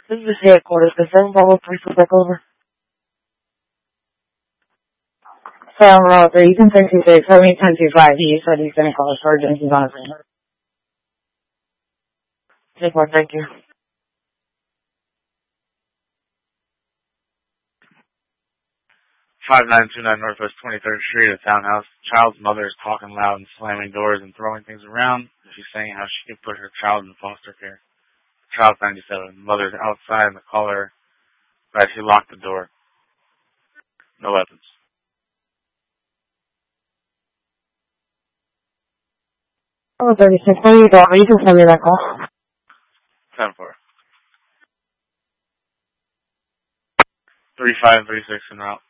This is the headquarters. Confirm follow 3 for back over. Sam Row 3, you can 1026, 1025. He said he's going to call a sergeant. He's on his way. Take one, thank you. 5929 Northwest 23rd Street, a townhouse. Child's mother is talking loud and slamming doors and throwing things around. She's saying how she could put her child in foster care. The child's 97. The mother's outside and the caller, but she locked the door. No weapons. Oh, 36. What are you doing? You can send me that call. 10-4. 3536 en route.